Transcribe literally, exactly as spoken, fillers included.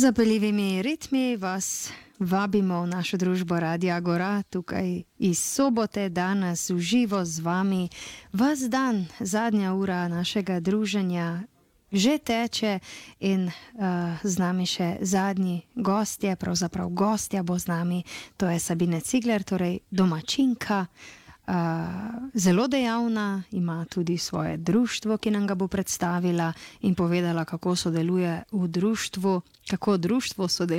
Zapeljivimi ritmi vas vabimo v našo družbo Radia Agora, tukaj iz sobote, danes v živo z vami. Vas dan, zadnja ura našega druženja že teče in uh, z nami še zadnji gostje, pravzaprav gostja bo z nami, to je Sabine Cigler, torej domačinka. Uh, zelo dejavna, ima tudi svoje društvo, ki nam ga bo predstavila in povedala, kako sodeluje v društvu, kako društvo sodeluje